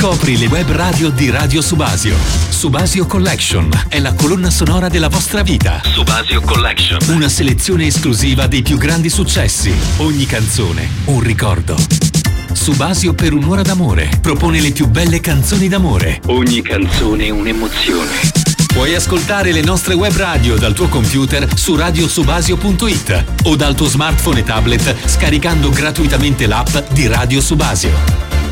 Scopri le web radio di Radio Subasio. Subasio Collection è la colonna sonora della vostra vita. Subasio Collection. Una selezione esclusiva dei più grandi successi. Ogni canzone un ricordo. Subasio per un'ora d'amore propone le più belle canzoni d'amore. Ogni canzone un'emozione. Puoi ascoltare le nostre web radio dal tuo computer su radiosubasio.it o dal tuo smartphone e tablet scaricando gratuitamente l'app di Radio Subasio.